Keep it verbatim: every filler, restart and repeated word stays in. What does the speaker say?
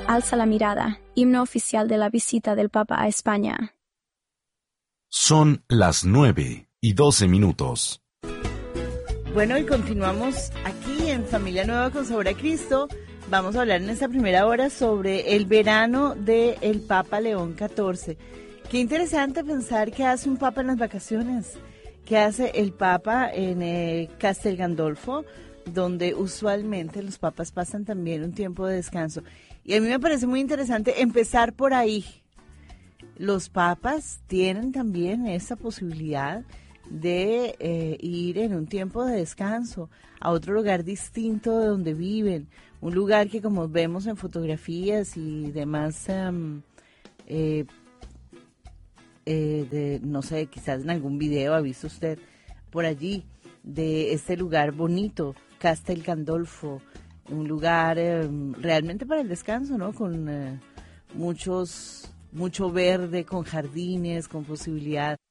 Alza la mirada, himno oficial de la visita del Papa a España. Son las nueve y doce minutos. Bueno, y continuamos aquí en Familia Nueva con Sabor a Cristo. Vamos a hablar en esta primera hora sobre el verano del Papa León catorce. Qué interesante pensar qué hace un Papa en las vacaciones, qué hace el Papa en eh, Castel Gandolfo, donde usualmente los papas pasan también un tiempo de descanso. Y a mí me parece muy interesante empezar por ahí. Los papas tienen también esa posibilidad de eh, ir en un tiempo de descanso a otro lugar distinto de donde viven, un lugar que, como vemos en fotografías y demás, um, eh, eh, de, no sé, quizás en algún video ha visto usted por allí, de este lugar bonito, Castel Gandolfo, un lugar eh, realmente para el descanso, ¿no? Con eh, muchos, mucho verde, con jardines, con posibilidad